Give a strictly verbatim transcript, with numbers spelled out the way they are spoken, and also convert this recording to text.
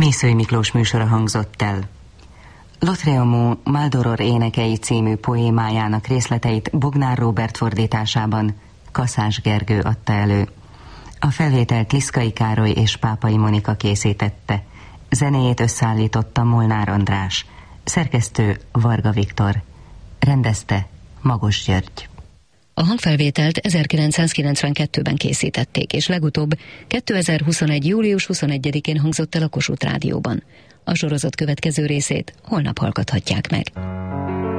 Mészői Miklós műsora hangzott el. L'Autre Maldoror énekei című poémájának részleteit Bognár Róbert fordításában Kaszás Gergő adta elő. A felvételt Liszkai Károly és Pápai Monika készítette. Zenéjét összeállította Molnár András. Szerkesztő Varga Viktor. Rendezte Magos György. A hangfelvételt ezerkilencszázkilencvenkettőben készítették, és legutóbb kétezer-huszonegy. július huszonegyedikén hangzott el a Kossuth Rádióban. A sorozat következő részét holnap hallgathatják meg.